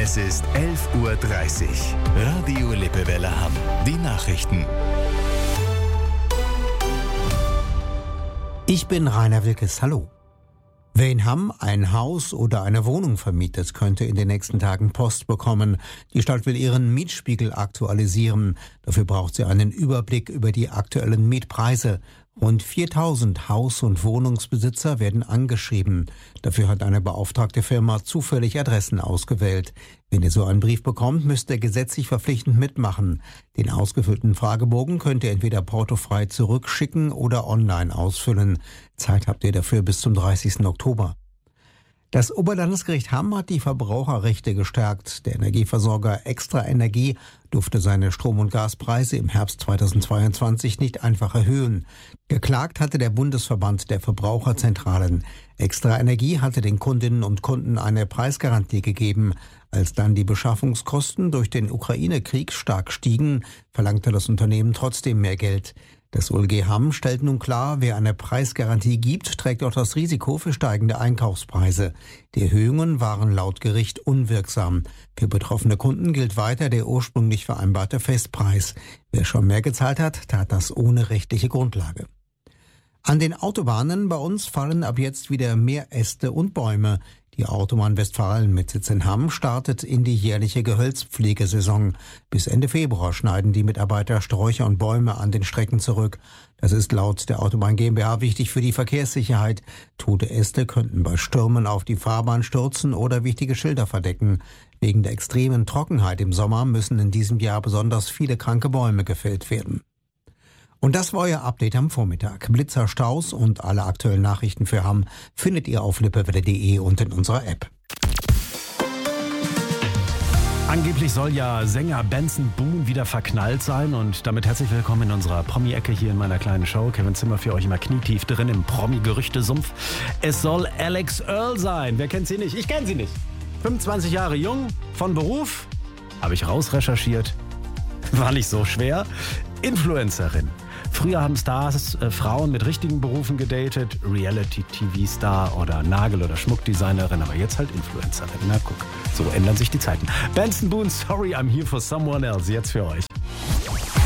Es ist 11:30 Uhr. Radio Lippewelle Hamm. Die Nachrichten. Ich bin Rainer Wilkes. Hallo. Wer in Hamm ein Haus oder eine Wohnung vermietet, könnte in den nächsten Tagen Post bekommen. Die Stadt will ihren Mietspiegel aktualisieren. Dafür braucht sie einen Überblick über die aktuellen Mietpreise. Rund 4000 Haus- und Wohnungsbesitzer werden angeschrieben. Dafür hat eine beauftragte Firma zufällig Adressen ausgewählt. Wenn ihr so einen Brief bekommt, müsst ihr gesetzlich verpflichtend mitmachen. Den ausgefüllten Fragebogen könnt ihr entweder portofrei zurückschicken oder online ausfüllen. Zeit habt ihr dafür bis zum 30. Oktober. Das Oberlandesgericht Hamm hat die Verbraucherrechte gestärkt. Der Energieversorger Extra Energie durfte seine Strom- und Gaspreise im Herbst 2022 nicht einfach erhöhen. Geklagt hatte der Bundesverband der Verbraucherzentralen. Extra Energie hatte den Kundinnen und Kunden eine Preisgarantie gegeben. Als dann die Beschaffungskosten durch den Ukraine-Krieg stark stiegen, verlangte das Unternehmen trotzdem mehr Geld. Das OLG Hamm stellt nun klar, wer eine Preisgarantie gibt, trägt auch das Risiko für steigende Einkaufspreise. Die Erhöhungen waren laut Gericht unwirksam. Für betroffene Kunden gilt weiter der ursprünglich vereinbarte Festpreis. Wer schon mehr gezahlt hat, tat das ohne rechtliche Grundlage. An den Autobahnen bei uns fallen ab jetzt wieder mehr Äste und Bäume. Die Autobahn Westfalen mit Sitz in Hamm startet in die jährliche Gehölzpflegesaison. Bis Ende Februar schneiden die Mitarbeiter Sträucher und Bäume an den Strecken zurück. Das ist laut der Autobahn GmbH wichtig für die Verkehrssicherheit. Tote Äste könnten bei Stürmen auf die Fahrbahn stürzen oder wichtige Schilder verdecken. Wegen der extremen Trockenheit im Sommer müssen in diesem Jahr besonders viele kranke Bäume gefällt werden. Und das war euer Update am Vormittag. Blitzer, Staus und alle aktuellen Nachrichten für Hamm findet ihr auf lippewelle.de und in unserer App. Angeblich soll ja Sänger Benson Boone wieder verknallt sein und damit herzlich willkommen in unserer Promi-Ecke hier in meiner kleinen Show. Kevin Zimmer für euch immer knietief drin im Promi-Gerüchte-Sumpf. Es soll Alex Earl sein. Wer kennt sie nicht? Ich kenne sie nicht. 25 Jahre jung, von Beruf, habe ich rausrecherchiert. War nicht so schwer. Influencerin. Früher haben Stars Frauen mit richtigen Berufen gedatet, Reality-TV-Star oder Nagel- oder Schmuckdesignerin, aber jetzt halt Influencerin. Na guck, so ändern sich die Zeiten. Benson Boone, Sorry, I'm Here for Someone Else, jetzt für euch.